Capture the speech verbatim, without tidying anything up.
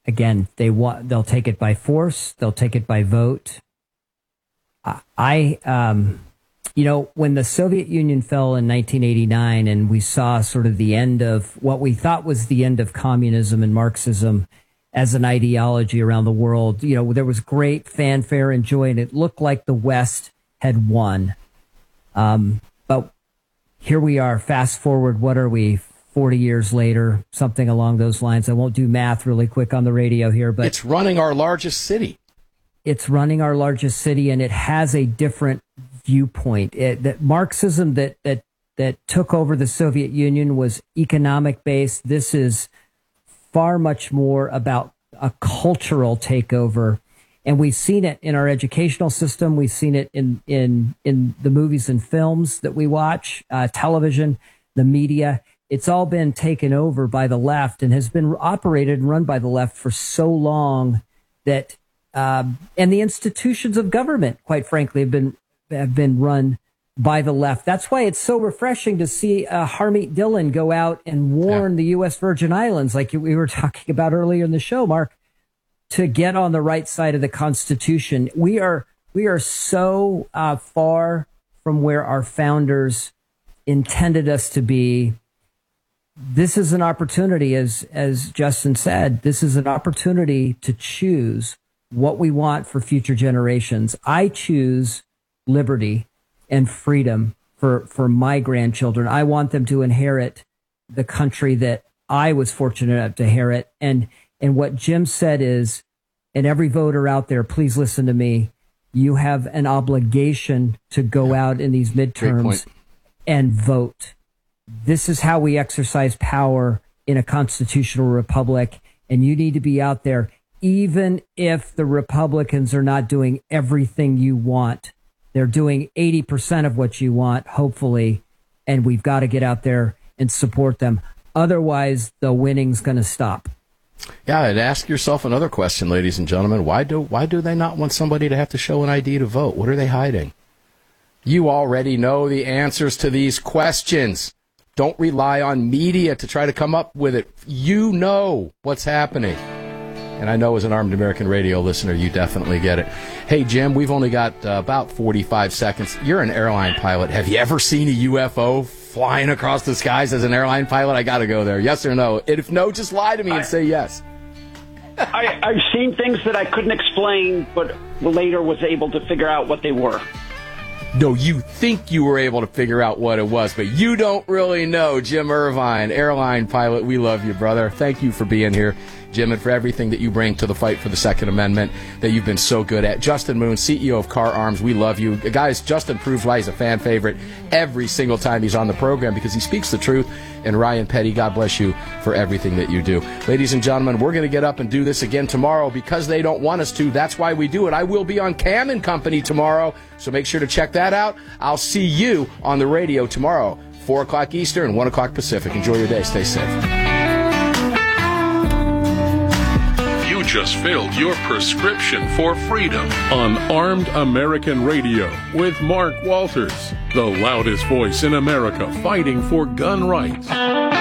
again, they want, they'll take it by force. They'll take it by vote. I, um, you know, when the Soviet Union fell in nineteen eighty-nine and we saw sort of the end of what we thought was the end of communism and Marxism as an ideology around the world, you know, there was great fanfare and joy, and it looked like the West had won. Um, but here we are, fast forward, what are we, forty years later, something along those lines. I won't do math really quick on the radio here, but it's running our largest city. It's running our largest city, and it has a different viewpoint. It, that Marxism that, that, that took over the Soviet Union was economic based. This is far much more about a cultural takeover. And we've seen it in our educational system. We've seen it in, in, in the movies and films that we watch, uh, television, the media. It's all been taken over by the left and has been operated and run by the left for so long that, um, and the institutions of government, quite frankly, have been, have been run by the left. That's why it's so refreshing to see uh, Harmeet Dillon go out and warn yeah. the U S Virgin Islands, like we were talking about earlier in the show, Mark, to get on the right side of the Constitution. We are we are so uh, far from where our founders intended us to be. This is an opportunity, as as Justin said, this is an opportunity to choose what we want for future generations. I choose liberty and freedom for, for my grandchildren. I want them to inherit the country that I was fortunate enough to inherit. And, and what Jim said is, and every voter out there, please listen to me. You have an obligation to go yeah. out in these midterms and vote. This is how we exercise power in a constitutional republic. And you need to be out there, even if the Republicans are not doing everything you want. They're doing eighty percent of what you want, hopefully, and we've got to get out there and support them. Otherwise, the winning's going to stop. Yeah, and ask yourself another question, ladies and gentlemen. Why do why do they not want somebody to have to show an I D to vote? What are they hiding? You already know the answers to these questions. Don't rely on media to try to come up with it. You know what's happening. And I know as an Armed American Radio listener, you definitely get it. Hey, Jim, we've only got uh, about forty-five seconds. You're an airline pilot. Have you ever seen a U F O flying across the skies as an airline pilot? I got to go there. Yes or no? And if no, just lie to me and I, say yes. I, I've seen things that I couldn't explain, but later was able to figure out what they were. No, you think you were able to figure out what it was, but you don't really know. Jim Irvine, airline pilot, we love you, brother. Thank you for being here, Jim, and for everything that you bring to the fight for the Second Amendment that you've been so good at. Justin Moon, C E O of Car Arms, we love you. Guys, Justin proves why he's a fan favorite every single time he's on the program because he speaks the truth. And Ryan Petty, God bless you for everything that you do. Ladies and gentlemen, we're going to get up and do this again tomorrow because they don't want us to. That's why we do it. I will be on Cam and Company tomorrow, so make sure to check that out. I'll see you on the radio tomorrow, four o'clock Eastern, one o'clock Pacific. Enjoy your day. Stay safe. You just filled your prescription for freedom on Armed American Radio with Mark Walters, the loudest voice in America fighting for gun rights.